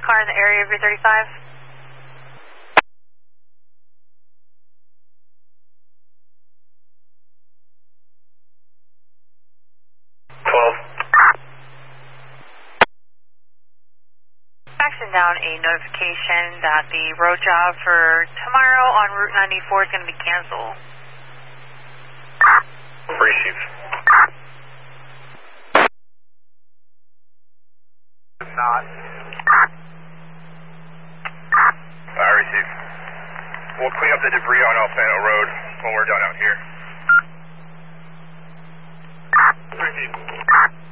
car in the area of your 35. Faxing down a notification that the road job for tomorrow on Route 94 is going to be canceled. Receive. Not. Receive. We'll clean up the debris on Alfano Road when we're done out here. Receive.